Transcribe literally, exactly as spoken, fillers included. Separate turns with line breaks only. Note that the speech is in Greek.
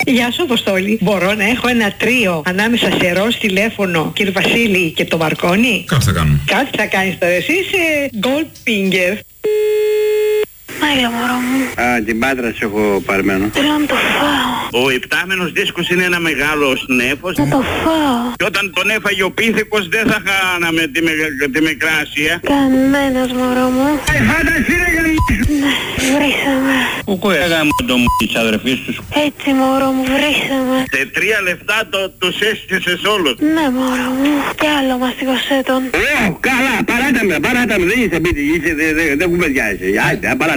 Γεια σου, Αποστόλη. Μπορώ να έχω ένα τρίο ανάμεσα σε ροζ τηλέφωνο, κύριε Βασίλη, και το Μαρκόνι?
Κάτι θα κάνουμε.
Κάτι θα κάνεις τώρα. Εσύ είσαι Goldfinger.
Έλα, μωρό μου.
Α, την Πάτρα σε έχω παρμένο.
Θέλω να το φάω.
Ο επτάμενος δίσκος είναι ένα μεγάλο νέφος.
Να το φάω.
Και όταν τον έφαγε ο πίθηκος δεν θα χάναμε τη, με, τη Μικράσια.
Κανένας, μωρό μου.
Ε, φάνταση ρε για
Ναι, βρήσαμε.
Κουκού έγαμε τον μου της αδερφής τους.
Έτσι, μωρό μου, βρήσαμε.
Σε τρία λεφτά το, τους έστησες όλους.
Ναι, μωρό μου. Κι άλλο μαστιγωσέ τον.
Ω, καλά, παράτα με, παράτα με, δεν είσαι πίτι, είσαι, δεν δε, δε, κουβεντιάζεσαι. Άντε, παράτα.